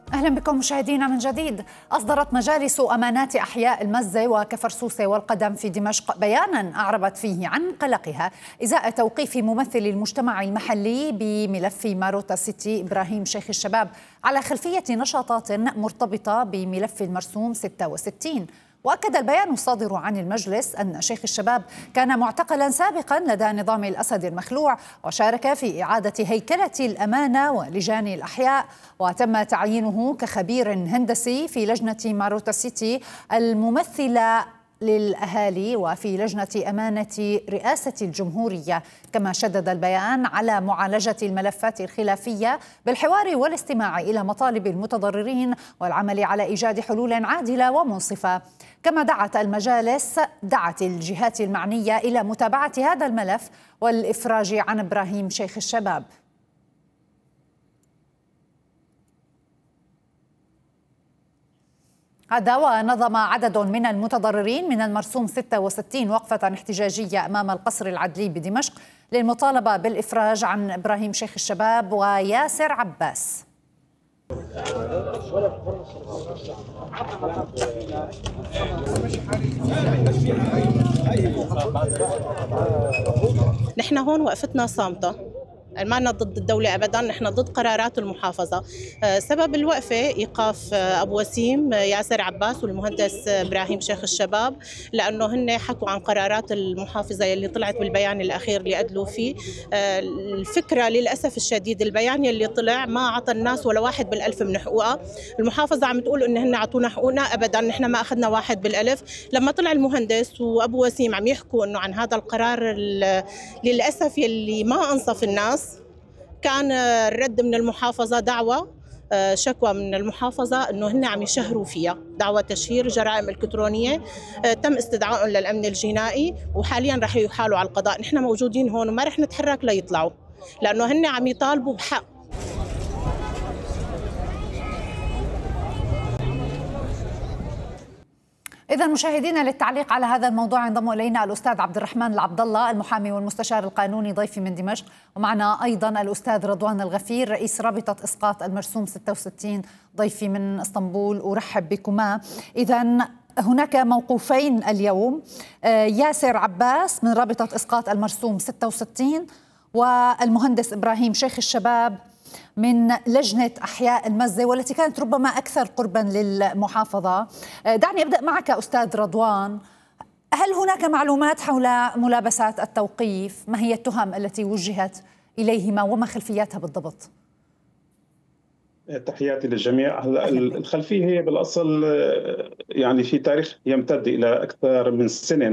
أهلا بكم مشاهدينا من جديد. أصدرت مجالس أمانات أحياء المزة وكفرسوسة والقدم في دمشق بيانا أعربت فيه عن قلقها إزاء توقيف ممثل المجتمع المحلي بملف ماروتا سيتي إبراهيم شيخ الشباب على خلفية نشاطات مرتبطة بملف المرسوم 66. وأكد البيان الصادر عن المجلس أن شيخ الشباب كان معتقلا سابقا لدى نظام الأسد المخلوع، وشارك في إعادة هيكلة الأمانة ولجان الأحياء، وتم تعيينه كخبير هندسي في لجنة ماروتا سيتي الممثلة للأهالي وفي لجنة أمانة رئاسة الجمهورية. كما شدد البيان على معالجة الملفات الخلافية بالحوار والاستماع إلى مطالب المتضررين والعمل على إيجاد حلول عادلة ومنصفة. كما دعت الجهات المعنية إلى متابعة هذا الملف والإفراج عن إبراهيم شيخ الشباب. هذا ونظم عدد من المتضررين من المرسوم 66 وقفة احتجاجية أمام القصر العدلي بدمشق للمطالبة بالإفراج عن إبراهيم شيخ الشباب وياسر عباس. نحن هون وقفتنا صامتة، ما ضد الدولة أبداً، نحن ضد قرارات المحافظة. سبب الوقفة إيقاف أبو وسيم ياسر عباس والمهندس إبراهيم شيخ الشباب، لأنه هن حكوا عن قرارات المحافظة اللي طلعت بالبيان الأخير اللي أدلوا فيه. الفكرة للأسف الشديد البيان اللي طلع ما عطى الناس ولا 1/1000 من حقوقها. المحافظة عم تقول إن هن عطونا حقوقنا، أبداً نحن ما أخذنا 1/1000. لما طلع المهندس وأبو وسيم عم يحكوا إنه عن هذا القرار للأسف يلي ما أنصف الناس، كان الرد من المحافظة دعوة شكوى من المحافظة أنه هن عم يشهروا فيها دعوة تشهير جرائم إلكترونية. تم استدعائهم للأمن الجنائي وحاليا رح يحالوا على القضاء. نحن موجودين هون وما رح نتحرك ليطلعوا، لأنه هن عم يطالبوا بحق. إذا مشاهدينا، للتعليق على هذا الموضوع ينضم إلينا الأستاذ عبد الرحمن العبد الله المحامي والمستشار القانوني ضيفي من دمشق، ومعنا أيضا الأستاذ رضوان الغفير رئيس رابطة إسقاط المرسوم 66 ضيفي من اسطنبول. أرحب بكما. إذا هناك موقوفين اليوم، ياسر عباس من رابطة إسقاط المرسوم 66 والمهندس إبراهيم شيخ الشباب من لجنة أحياء المزة والتي كانت ربما أكثر قربا للمحافظة. دعني أبدأ معك أستاذ رضوان، هل هناك معلومات حول ملابسات التوقيف؟ ما هي التهم التي وجهت إليهما وما خلفياتها بالضبط؟ تحياتي للجميع. الخلفية هي بالأصل يعني في تاريخ يمتد إلى أكثر من سنة.